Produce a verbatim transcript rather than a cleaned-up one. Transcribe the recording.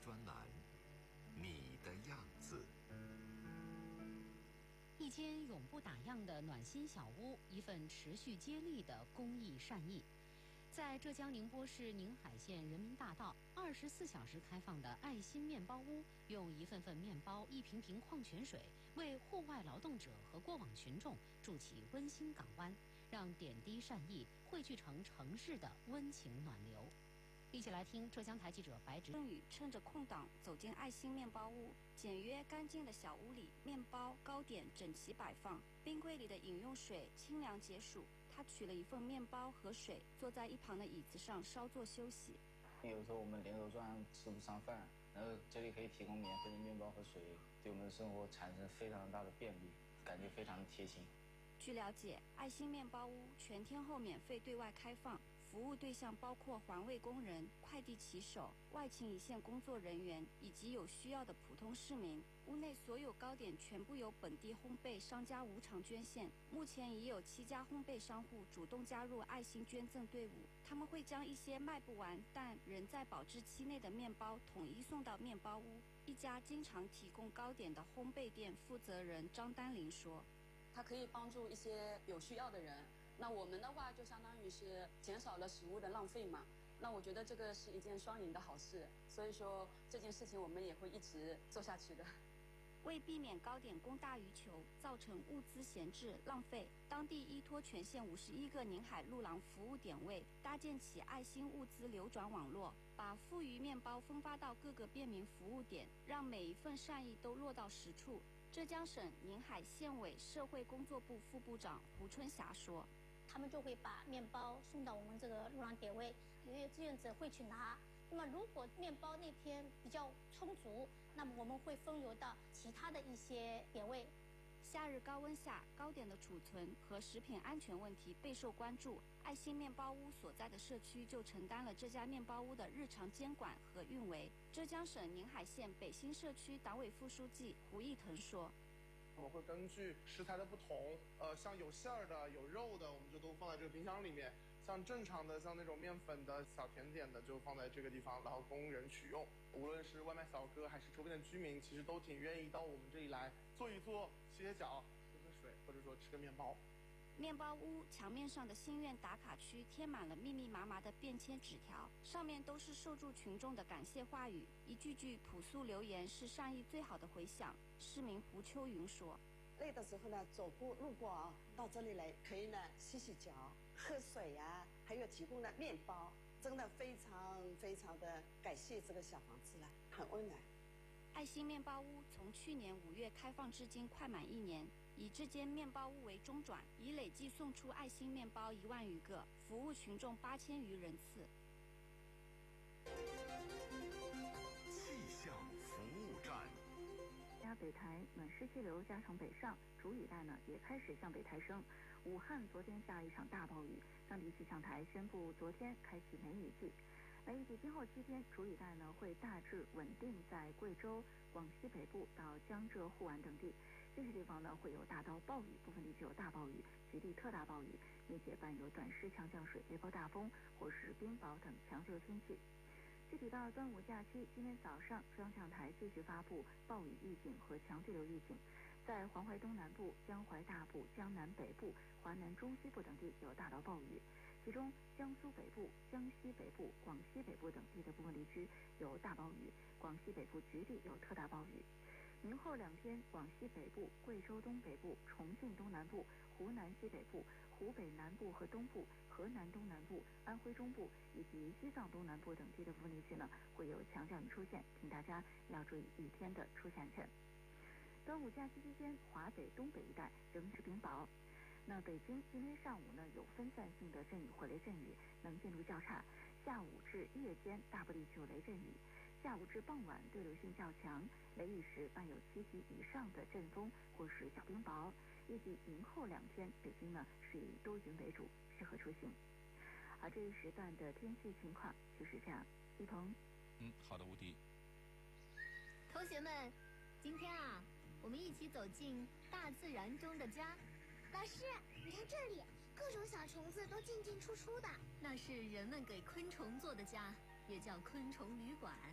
专栏《你的样子》。 一间永不打烊的暖心小屋，一份持续接力的公益善意。在浙江宁波市宁海县人民大道，二十四小时开放的爱心面包屋，用一份份面包、一瓶瓶矿泉水，为户外劳动者和过往群众筑起温馨港湾，让点滴善意汇聚成城市的温情暖流。一起来听浙江台记者白直。 郑宇趁着空档走进爱心面包屋，简约干净的小屋里，面包、糕点整齐摆放，冰柜里的饮用水清凉解暑。他取了一份面包和水，坐在一旁的椅子上稍作休息。 有时候我们连轴转吃不上饭，然后这里可以提供免费的面包和水，对我们的生活产生非常大的便利，感觉非常的贴心。 据了解，爱心面包屋全天候免费对外开放，服务对象包括环卫工人、快递骑手、外勤一线工作人员以及有需要的普通市民。屋内所有糕点全部由本地烘焙商家无偿捐献，目前已有七家烘焙商户主动加入爱心捐赠队伍，他们会将一些卖不完但仍在保质期内的面包统一送到面包屋。一家经常提供糕点的烘焙店负责人张丹玲说， 它可以帮助一些有需要的人，那我们的话就相当于是减少了食物的浪费嘛，那我觉得这个是一件双赢的好事，所以说这件事情我们也会一直做下去的。 为避免糕点供大于求，造成物资闲置浪费，当地依托全县五十一个宁海路廊服务点位，搭建起爱心物资流转网络，把富余面包分发到各个便民服务点，让每一份善意都落到实处。浙江省宁海县委社会工作部副部长胡春霞说， 他们就会把面包送到我们这个路廊点位，因为志愿者会去拿。那么如果面包那天比较充足，那么我们会分流到其他的一些点位。 夏日高温下，糕点的储存和食品安全问题备受关注，爱心面包屋所在的社区就承担了这家面包屋的日常监管和运维。浙江省宁海县北新社区党委副书记胡义腾说， 我们会根据食材的不同，呃，像有馅儿的、有肉的，我们就都放在这个冰箱里面；像正常的、像那种面粉的小甜点的，就放在这个地方，然后供人取用。无论是外卖小哥还是周边的居民，其实都挺愿意到我们这里来坐一坐、洗洗脚、喝喝水，或者说吃个面包。 面包屋墙面上的心愿打卡区贴满了密密麻麻的便签纸条，上面都是受助群众的感谢话语，一句句朴素留言是善意最好的回响。市民胡秋云说， 累的时候呢，走过路过啊，到这里来可以呢洗洗脚、喝水呀、啊，还有提供了面包，真的非常非常的感谢这个小房子了，很温暖。 爱心面包屋从去年五月开放至今快满一年，以这间面包屋为中转，已累计送出爱心面包一万余个，服务群众八千余人次。 气象服务站。 加北台暖湿气流加成北上，主雨带呢也开始向北抬升。武汉昨天下一场大暴雨，当地气象台宣布昨天开启梅雨季。梅雨季今后七天，主雨带呢会大致稳定在贵州、广西北部到江浙沪皖等地，这些地方呢会有大到暴雨，部分地区有大暴雨、局地特大暴雨，并且伴有短时强降水、雷暴大风或是冰雹等强热天气。具体到端午假期，今天早上中央气象台继续发布暴雨预警和强对流预警，在黄淮东南部、江淮大部、江南北部、华南中西部等地有大到暴雨，其中江苏北部、江西北部、广西北部等地的部分地区有大暴雨，广西北部局地有特大暴雨。明后两天，广西北部、贵州东北部、重庆东南部、湖南西北部、湖北南部和东部、河南东南部、安徽中部以及西藏东南部等地的部分地区呢，会有强降雨出现，请大家要注意雨天的出现权。端午假期期间，华北、东北一带仍是冰雹。那北京今天上午呢有分散性的阵雨或雷阵雨，能见度较差。下午至夜间大部地区有雷阵雨，下午至傍晚对流性较强，雷雨时伴有七级以上的阵风或是小冰雹。预计明后两天，北京呢是以多云为主，适合出行。而这一时段的天气情况就是这样。一鹏， 嗯，好的，吴迪。 同学们，今天啊，我们一起走进大自然中的家。 老师，你看这里，各种小虫子都进进出出的。 那是人们给昆虫做的家，也叫昆虫旅馆。